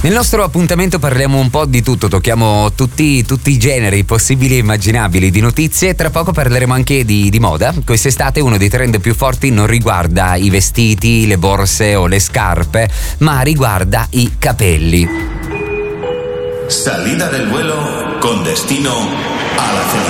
Nel nostro appuntamento parliamo un po' di tutto, tocchiamo tutti i generi possibili e immaginabili di notizie. Tra poco parleremo anche di moda. Quest'estate uno dei trend più forti non riguarda i vestiti, le borse o le scarpe, ma riguarda i capelli. Salida del vuelo con destino a la